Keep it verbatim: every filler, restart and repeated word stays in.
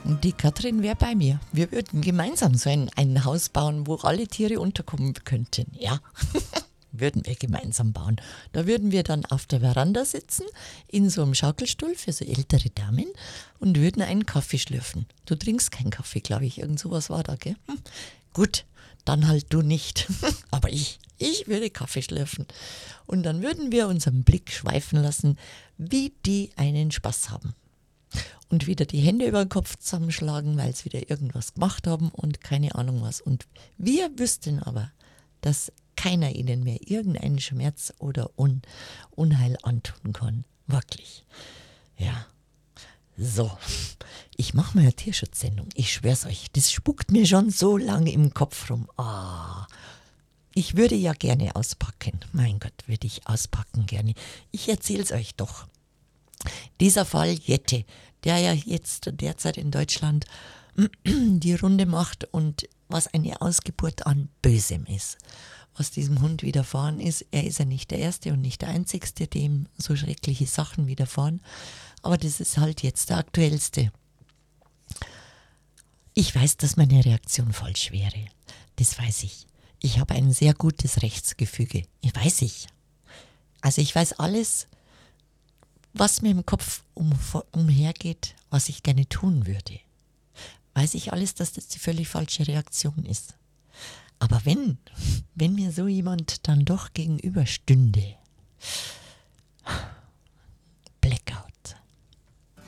Die Katrin wäre bei mir. Wir würden gemeinsam so ein, ein Haus bauen, wo alle Tiere unterkommen könnten. Ja, würden wir gemeinsam bauen. Da würden wir dann auf der Veranda sitzen, in so einem Schaukelstuhl für so ältere Damen und würden einen Kaffee schlürfen. Du trinkst keinen Kaffee, glaube ich. Irgend sowas war da, gell? Hm. Gut, dann halt du nicht. Aber ich, ich würde Kaffee schlürfen. Und dann würden wir unseren Blick schweifen lassen, wie die einen Spaß haben. Und wieder die Hände über den Kopf zusammenschlagen, weil sie wieder irgendwas gemacht haben und keine Ahnung was. Und wir wüssten aber, dass keiner ihnen mehr irgendeinen Schmerz oder Un- Unheil antun kann. Wirklich. Ja. So. Ich mache mal eine Tierschutzsendung. Ich schwör's euch. Das spukt mir schon so lange im Kopf rum. Ah. Ich würde ja gerne auspacken. Mein Gott, würde ich auspacken gerne. Ich erzähl's euch doch. Dieser Fall Jette, der ja jetzt derzeit in Deutschland die Runde macht und was eine Ausgeburt an Bösem ist. Was diesem Hund widerfahren ist, er ist ja nicht der Erste und nicht der Einzigste, dem so schreckliche Sachen widerfahren. Aber das ist halt jetzt der aktuellste. Ich weiß, dass meine Reaktion falsch wäre. Das weiß ich. Ich habe ein sehr gutes Rechtsgefüge. Ich weiß ich. Also ich weiß alles, was mir im Kopf um, umhergeht, was ich gerne tun würde. Weiß ich alles, dass das die völlig falsche Reaktion ist. Aber wenn, wenn mir so jemand dann doch gegenüberstünde,